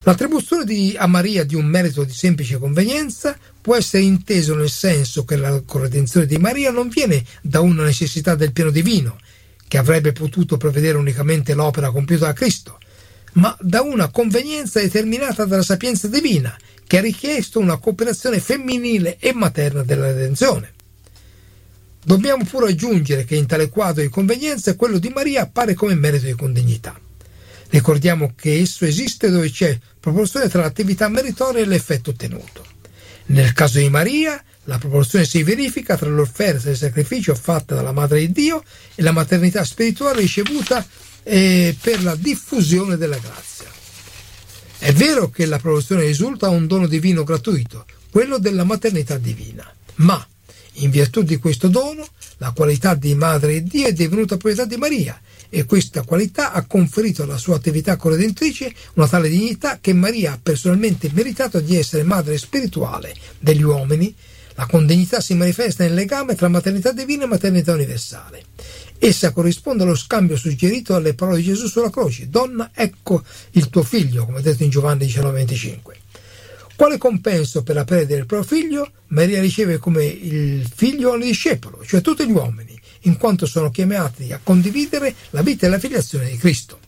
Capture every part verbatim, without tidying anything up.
L'attribuzione di, a Maria di un merito di semplice convenienza può essere inteso nel senso che la corredenzione di Maria non viene da una necessità del piano divino, che avrebbe potuto prevedere unicamente l'opera compiuta da Cristo, ma da una convenienza determinata dalla sapienza divina, che ha richiesto una cooperazione femminile e materna della redenzione. Dobbiamo pure aggiungere che in tale quadro di convenienza quello di Maria appare come merito di condegnità. Ricordiamo che esso esiste dove c'è proporzione tra l'attività meritoria e l'effetto ottenuto. Nel caso di Maria, la proporzione si verifica tra l'offerta del sacrificio fatta dalla Madre di Dio e la maternità spirituale ricevuta eh, per la diffusione della grazia. È vero che la proporzione risulta da un dono divino gratuito, quello della maternità divina, ma in virtù di questo dono la qualità di Madre di Dio è divenuta proprietà di Maria, e questa qualità ha conferito alla sua attività corredentrice una tale dignità che Maria ha personalmente meritato di essere madre spirituale degli uomini. La condegnità si manifesta nel legame tra maternità divina e maternità universale. Essa corrisponde allo scambio suggerito dalle parole di Gesù sulla croce: donna, ecco il tuo figlio, come detto in Giovanni diciannove venticinque. Quale compenso per la perdita del proprio figlio? Maria riceve come il figlio al discepolo, cioè tutti gli uomini, in quanto sono chiamati a condividere la vita e la filiazione di Cristo.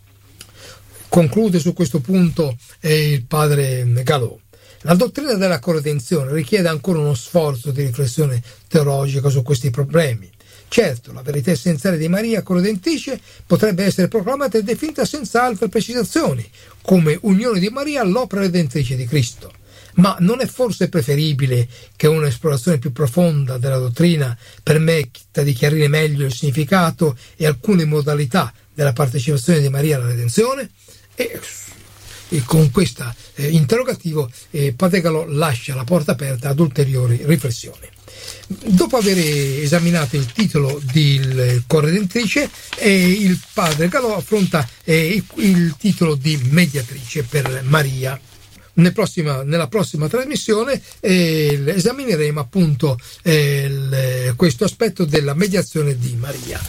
Conclude su questo punto eh, il padre Galò. La dottrina della corredenzione richiede ancora uno sforzo di riflessione teologica su questi problemi. Certo, la verità essenziale di Maria corredentrice potrebbe essere proclamata e definita senza altre precisazioni, come unione di Maria all'opera redentrice di Cristo. Ma non è forse preferibile che un'esplorazione più profonda della dottrina permetta di chiarire meglio il significato e alcune modalità della partecipazione di Maria alla redenzione? E, e con questo eh, interrogativo eh, Padre Galò lascia la porta aperta ad ulteriori riflessioni. Dopo aver esaminato il titolo di corredentrice, eh, il padre Galò affronta eh, il titolo di mediatrice per Maria. Nel prossima, nella prossima trasmissione eh, esamineremo appunto eh, il, questo aspetto della mediazione di Maria.